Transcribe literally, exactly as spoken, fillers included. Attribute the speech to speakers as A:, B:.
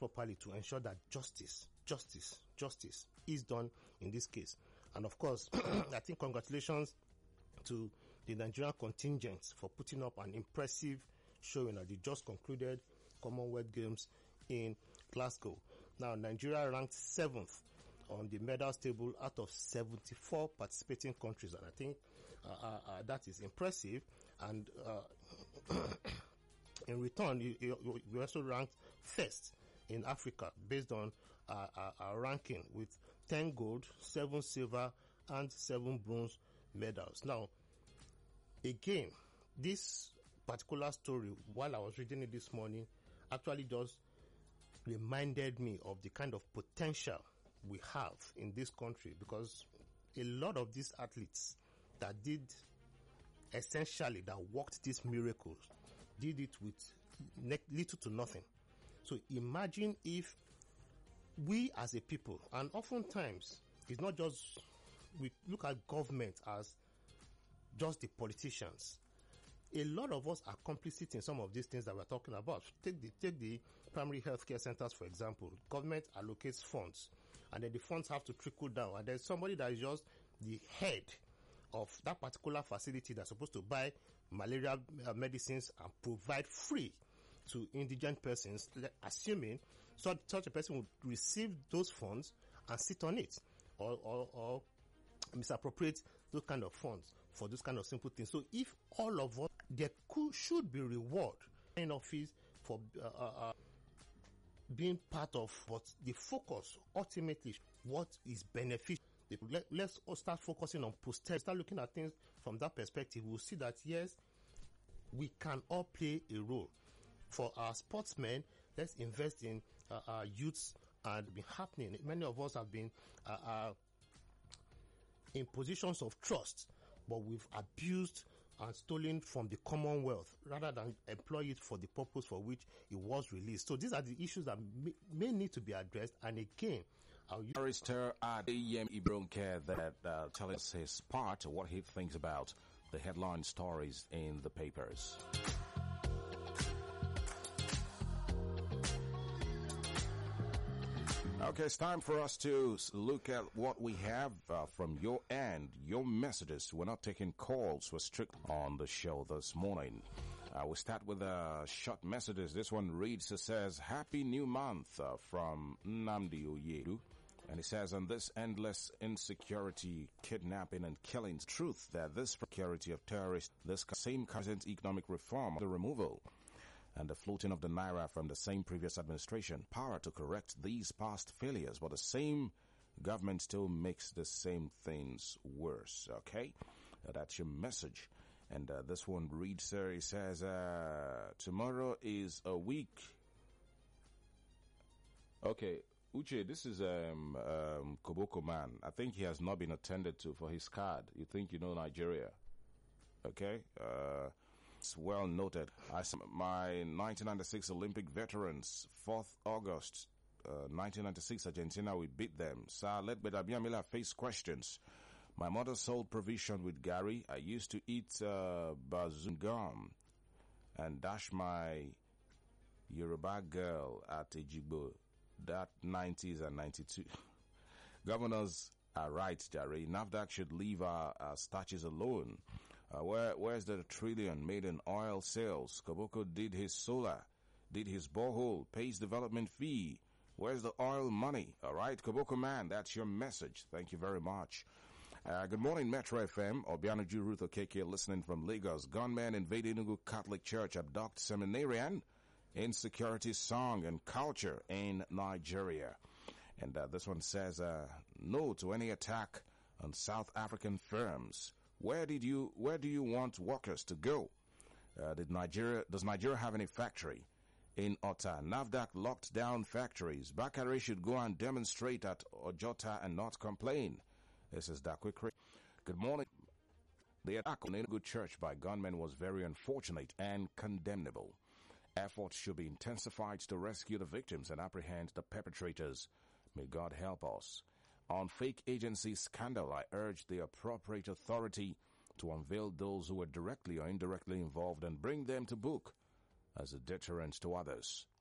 A: properly to ensure that justice, justice, justice is done in this case. And of course, I think congratulations to the Nigerian contingent for putting up an impressive showing at the just concluded Commonwealth Games in Glasgow. Now, Nigeria ranked seventh on the medals table out of seventy-four participating countries, and I think uh, uh, uh, that is impressive. And uh, in return, you, you, you also ranked first in Africa based on uh, our, our ranking with ten gold, seven silver, and seven bronze medals. Now, again, this particular story, while I was reading it this morning, actually just reminded me of the kind of potential we have in this country, because a lot of these athletes that did essentially that worked these miracles did it with little to nothing. So imagine if we as a people, and oftentimes it's not just, we look at government as just the politicians. A lot of us are complicit in some of these things that we're talking about. Take the, take the primary healthcare centers, for example. Government allocates funds, and then the funds have to trickle down. And there's somebody that is just the head of that particular facility that's supposed to buy malaria medicines and provide free to indigent persons, assuming such, such a person would receive those funds and sit on it, or, or, or misappropriate those kind of funds for those kind of simple things. So if all of us, there could, should be reward in office for uh, uh, being part of, but the focus ultimately what is beneficial. Let, let's start focusing on posterity. Start looking at things from that perspective. We'll see that yes, we can all play a role. For our sportsmen, let's invest in uh, our youths, and been happening. Many of us have been uh, uh, in positions of trust, but we've abused and stolen from the Commonwealth rather than employ it for the purpose for which it was released. So these are the issues that may, may need to be addressed. And again, our
B: Barrister Adeyemi Ibronke that uh, tells us his part, what he thinks about the headline stories in the papers. Okay, it's time for us to look at what we have uh, from your end, your messages. We're not taking calls. We're strict on the show this morning. Uh, we start with uh, short messages. This one reads, it says, Happy New Month uh, from Nnamdi Oyedu. And it says, on this endless insecurity, kidnapping and killings, truth that this security of terrorists, this same present economic reform, the removal and the floating of the naira from the same previous administration, power to correct these past failures, but the same government still makes the same things worse. Okay, uh, that's your message. And uh, this one reads, sir, it says, uh, tomorrow is a week. Okay, Uche, this is um, um, Koboko man. I think he has not been attended to for his card. You think you know Nigeria? Okay, uh, it's well noted. I my nineteen ninety-six Olympic veterans, fourth August, uh, nineteen ninety-six Argentina, we beat them. Sir, let Bedabiamila face questions. My mother sold provision with Gary. I used to eat uh, bazoon gum and dash my Yoruba girl at Ejigbo. That nineties and ninety-two. Governors are right, Jerry. NAFDAC should leave our, our starches alone. Uh, where, where's the trillion made in oil sales? Koboko did his solar, did his borehole, pays development fee. Where's the oil money? All right, Koboko man, that's your message. Thank you very much. Uh, good morning, Metro F M. Obianuju Ruth Okeke listening from Lagos. Gunmen invade Enugu Catholic Church, abduct seminarian. Insecurity song and culture in Nigeria. And uh, this one says, uh, no to any attack on South African firms. Where did you, where do you want workers to go? Uh, did Nigeria, does Nigeria have any factory in Ota? NAFDAC locked down factories. Bakare should go and demonstrate at Ojota and not complain. This is Dakwikri. Good morning. The attack on Enugu Church by gunmen was very unfortunate and condemnable. Efforts should be intensified to rescue the victims and apprehend the perpetrators. May God help us. On fake agency scandal, I urge the appropriate authority to unveil those who were directly or indirectly involved and bring them to book as a deterrent to others.